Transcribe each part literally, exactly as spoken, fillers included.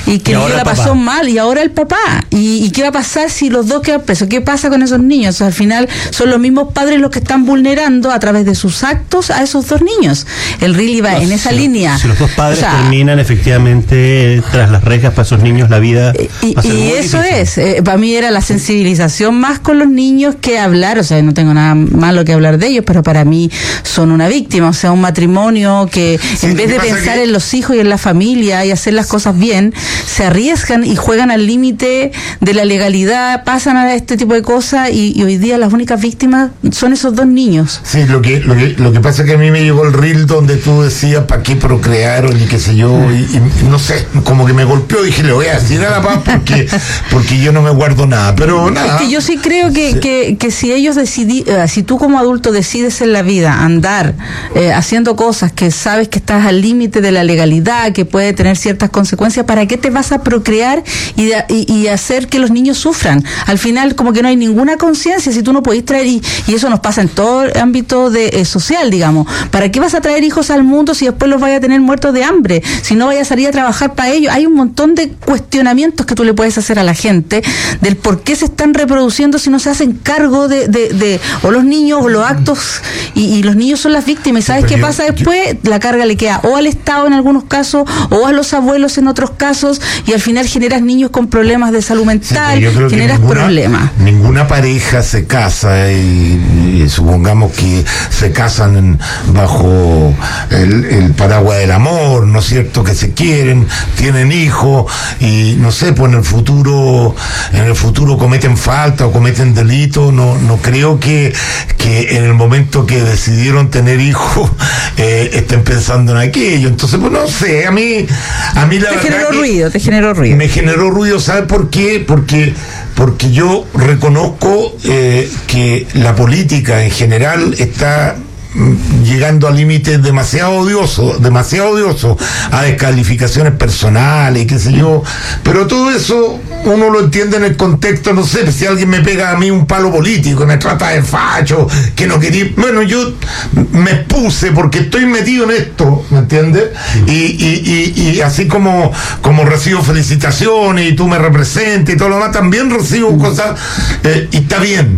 y que el niño la pasó mal, y ahora el papá. ¿Y, ¿Y qué va a pasar si los dos quedan presos? ¿Qué pasa con esos niños? O sea, al final son los mismos padres los que están vulnerando a través de sus actos a esos dos niños. El Really va no, en esa si, línea. Si los dos padres, o sea, terminan efectivamente tras las rejas para esos niños, la vida y, va a ser y muy eso difícil. es, eh, para mí era la sensibilización más con los niños que hablar, o sea, no tengo nada malo que hablar de ellos, pero para mí son una víctima, o sea, un matrimonio que sí, en vez de pensar que... en los hijos y en la familia y hacer las cosas bien, se arriesgan y juegan al límite de la legalidad, pasan a este tipo de cosas y, y hoy día las únicas víctimas son esos dos niños. Sí, lo que, lo que, lo que pasa es que a mí me llegó el reel donde tú decías para qué procrearon y qué sé yo, y, y no sé, como que me golpeó, dije, le voy a decir a la paz porque, porque yo no me guardo nada, pero nada. Es que yo sí creo que, sí. que, que si ellos decidí, uh, si tú como adulto decides en la vida andar eh, haciendo cosas que sabes que estás al límite de la legalidad, que puede tener ciertas consecuencias, ¿para qué te vas a procrear y, y, y hacer que los niños sufran? Al final como que no hay ninguna conciencia, si tú no podés traer, y, y eso nos pasa en todo el ámbito de, eh, social, digamos, ¿para qué vas a traer hijos al mundo si después los vayas a tener muertos de hambre? Si no vayas a salir a trabajar para ellos. Hay un montón de cuestionamientos que tú le puedes hacer a la gente del por qué se están reproduciendo si no se hacen cargo de, de, de o los niños o los actos, y, y los niños son las víctimas. ¿Y sabes sí, qué yo, pasa después? Yo... La carga le queda o al Estado en algunos casos o a los abuelos en otros casos, y al final generas niños con problemas de salud mental, sí, generas ninguna, problemas. Ninguna pareja se casa y, y supongamos que se casan en, bajo el, el paraguas del amor, ¿no es cierto? Que se quieren, tienen hijos y no sé, pues en el futuro en el futuro cometen falta o cometen delito. No no creo que que en el momento que decidieron tener hijos eh, estén pensando en aquello. Entonces, pues no sé, a mí a mí la te verdad generó que ruido, te generó ruido. Me generó ruido, ¿sabes por qué? Porque porque yo reconozco eh, que la política en general está llegando a límites demasiado odiosos, demasiado odiosos, a descalificaciones personales y qué sé yo, pero todo eso uno lo entiende en el contexto, no sé, si alguien me pega a mí un palo político, me trata de facho, que no quería, bueno, yo me expuse porque estoy metido en esto, ¿me entiendes? Y, y, y, y así como, como recibo felicitaciones y tú me representas y todo lo demás, también recibo cosas, eh, y está bien,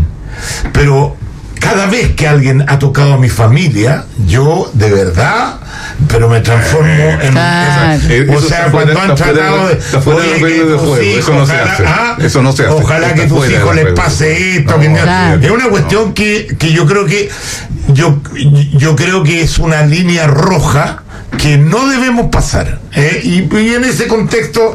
pero cada vez que alguien ha tocado a mi familia, yo de verdad, pero me transformo en... Claro. en o sea, cuando han tratado de... Está fuera oye, de los reglas de juego, hijos, eso no ojalá, se hace. ¿ah? Eso no se hace. Ojalá está que tus hijos les pase esto. No, que claro. Es una cuestión no. que, que yo creo que... Yo, yo creo que es una línea roja que no debemos pasar. ¿eh? Y, y en ese contexto...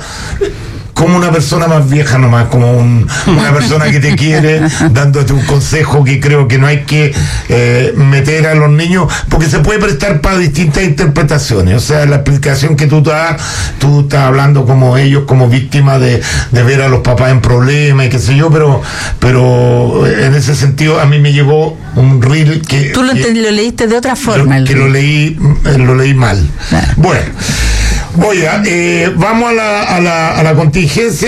como una persona más vieja nomás, como un, una persona que te quiere, dándote un consejo que creo que no hay que eh, meter a los niños, porque se puede prestar para distintas interpretaciones. O sea, la explicación que tú das, tú estás hablando como ellos, como víctimas de, de ver a los papás en problemas y qué sé yo, pero pero en ese sentido a mí me llegó un reel que... Tú lo, que, lo leíste de otra forma. Lo, que lo leí, lo leí mal. Claro. Bueno. Oiga, eh, vamos a la, a la, a la contingencia.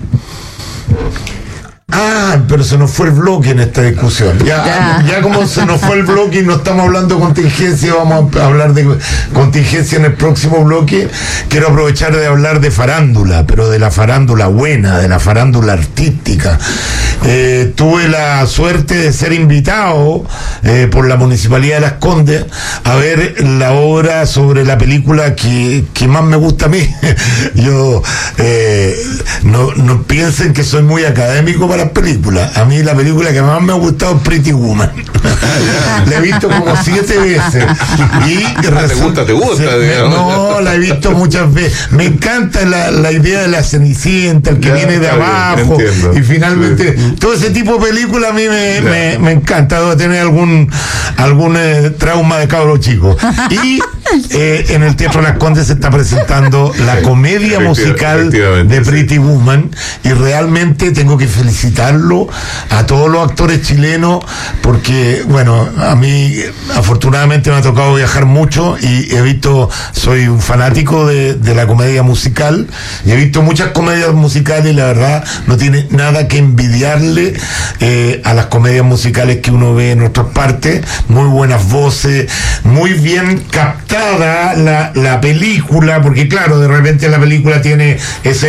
Ah, pero se nos fue el bloque en esta discusión. Ya, ya. ya como se nos fue el bloque y no estamos hablando de contingencia, vamos a hablar de contingencia en el próximo bloque. Quiero aprovechar de hablar de farándula, pero de la farándula buena, de la farándula artística. Eh, tuve la suerte de ser invitado eh, por la Municipalidad de Las Condes a ver la obra sobre la película que, que más me gusta a mí. Yo eh, no, no piensen que soy muy académico para películas. A mí la película que más me ha gustado es Pretty Woman. La he visto como siete veces. Y ¿Te gusta? ¿Te gusta? Se, no, la he visto muchas veces. Me encanta la, la idea de la Cenicienta, el que ya, viene de abajo. Bien, y finalmente, sí. Todo ese tipo de películas a mí me, me, me encanta. Debo tener algún, algún eh, trauma de cabro chico. Y eh, en el Teatro Las Condes se está presentando la comedia musical de Pretty sí. Woman. Y realmente tengo que felicitar a todos los actores chilenos, porque bueno, a mí afortunadamente me ha tocado viajar mucho y he visto, soy un fanático de, de la comedia musical y he visto muchas comedias musicales y la verdad no tiene nada que envidiarle eh, a las comedias musicales que uno ve en otras partes. Muy buenas voces, muy bien captada la, la película, porque claro, de repente la película tiene ese